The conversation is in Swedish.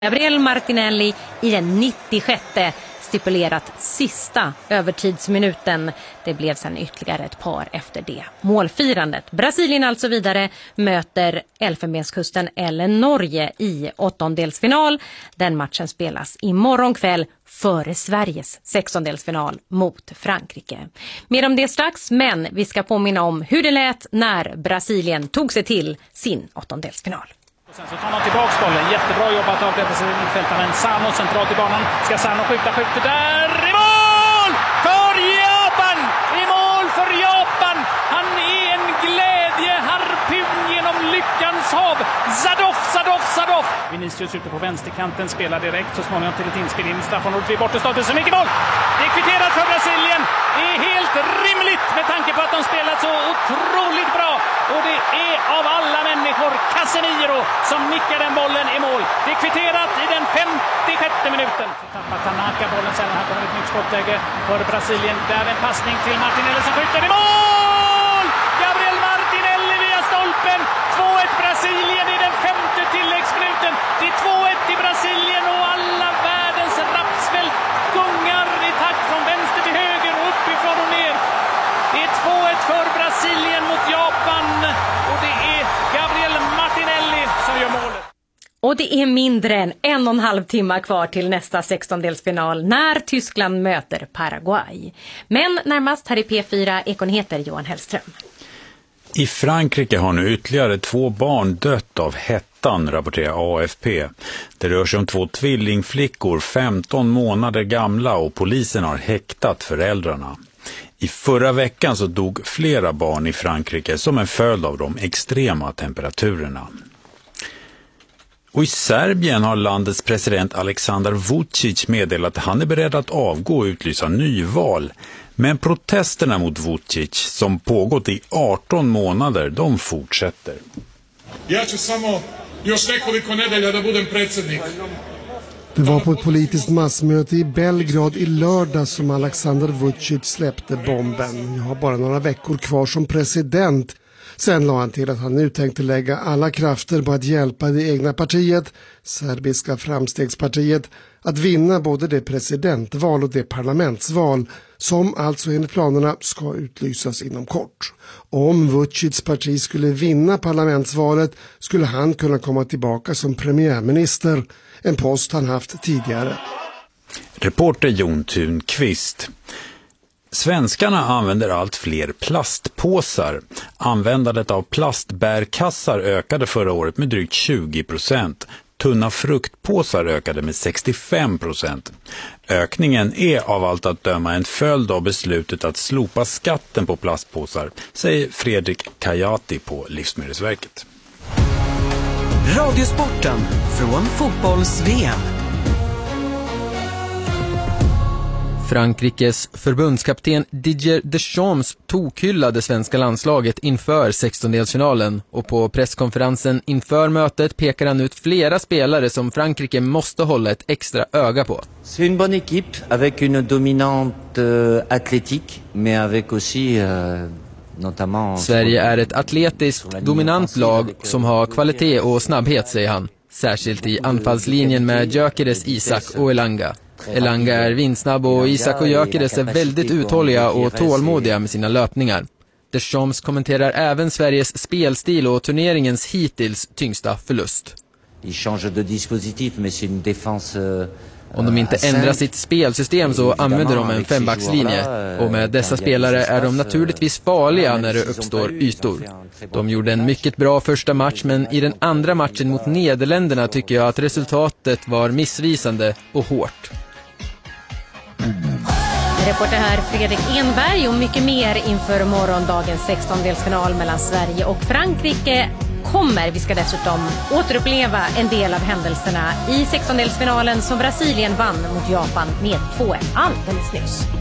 Gabriel Martinelli i den 96. stipulerat sista övertidsminuten. Det blev sedan ytterligare ett par efter det målfirandet. Brasilien alltså vidare möter Elfenbenskusten eller Norge i åttondelsfinal. Den matchen spelas imorgon kväll före Sveriges sextondelsfinal mot Frankrike. Mer om det strax, men vi ska påminna om hur det lät när Brasilien tog sig till sin åttondelsfinal. Sen så tar man tillbaks bollen. Jättebra jobbat av defensiven mittfältaren Sano centralt i banan. Ska Sano skjuter där. I mål! För Japan! I mål för Japan! Han är en glädjeharpun genom lyckans hav. Zadov! Vinicius ute på vänsterkanten spelar direkt så småningom till ett inspel in i straffområdet vid bortestatusen som gick i mål. Det är kvitterat för Brasilien. Det är helt rimligt med tanke på att de spelat så otroligt bra. Och det är av alla människor Casemiro som nickar den bollen i mål. Det är kvitterat i den 56:e minuten. Så tappar Tanaka bollen sen och här kommer ett nytt skottläge för Brasilien. Där en passning till Martinelli som skjuter i mål! Gabriel Martinelli via stolpen. 2-1 Brasilien i den 5:e tilläggsminuten. Det är 2-1 i Brasilien och alla världens rapsfält gungar i takt från vänster till höger och uppifrån och ner. Det är 2-1 för Brasilien mot Japan och det är Gabriel Martinelli som gör målet. Och det är mindre än 1,5 timmar kvar till nästa sextondelsfinal när Tyskland möter Paraguay. Men närmast här i P4 Ekonyheter Johan Hellström. I Frankrike har nu ytterligare 2 barn dött av hettan, rapporterar AFP. Det rör sig om 2 tvillingflickor, 15 månader gamla, och polisen har häktat föräldrarna. I förra veckan så dog flera barn i Frankrike som en följd av de extrema temperaturerna. Och i Serbien har landets president Aleksandar Vučić meddelat att han är beredd att avgå och utlysa nyval. Men protesterna mot Vučić, som pågått i 18 månader, de fortsätter. Ja ću samo još nekoliko nedelja da budem predsjednik. Det var på ett politiskt massmöte i Belgrad i lördag som Aleksandar Vučić släppte bomben. Jag har bara några veckor kvar som president. Sen la han till att han nu tänkte lägga alla krafter på att hjälpa det egna partiet, Serbiska framstegspartiet, att vinna både det presidentval och det parlamentsval som alltså enligt planerna ska utlysas inom kort. Om Vučić parti skulle vinna parlamentsvalet skulle han kunna komma tillbaka som premiärminister, en post han haft tidigare. Reporter Jon Thunqvist. Svenskarna använder allt fler plastpåsar. Användandet av plastbärkassar ökade förra året med drygt 20%. Tunna fruktpåsar ökade med 65%. Ökningen är av allt att döma en följd av beslutet att slopa skatten på plastpåsar, säger Fredrik Kajati på Livsmedelsverket. Radiosporten från fotbolls-VM. Frankrikes förbundskapten Didier Deschamps tokhyllade svenska landslaget inför 16-delsfinalen, och på presskonferensen inför mötet pekar han ut flera spelare som Frankrike måste hålla ett extra öga på. C'est une bonne équipe avec une dominante athlétique mais avec aussi notamment. Sverige är ett atletiskt dominant lag som har kvalitet och snabbhet, säger han. Särskilt i anfallslinjen med Gyökeres, Isak och Elanga. Elanga är vindsnabb och Isak och Gyökeres är väldigt uthålliga och tålmodiga med sina löpningar. Deschamps kommenterar även Sveriges spelstil och turneringens hittills tyngsta förlust. Om de inte ändrar sitt spelsystem så använder de en 5-backslinje, och med dessa spelare är de naturligtvis farliga när det uppstår ytor. De gjorde en mycket bra första match, men i den andra matchen mot Nederländerna tycker jag att resultatet var missvisande och hårt. Reporter här Fredrik Enberg, och mycket mer inför morgondagens 16-delsfinal mellan Sverige och Frankrike kommer. Vi ska dessutom återuppleva en del av händelserna i 16-delsfinalen som Brasilien vann mot Japan med 2-1 alldeles nyss.